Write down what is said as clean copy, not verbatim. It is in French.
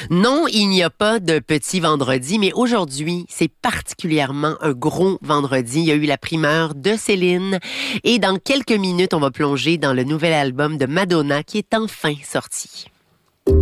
Non, il n'y a pas de petit vendredi, mais aujourd'hui, c'est particulièrement un gros vendredi. Il y a eu la primeur de Céline et dans quelques minutes, on va plonger dans le nouvel album de Madonna qui est enfin sorti.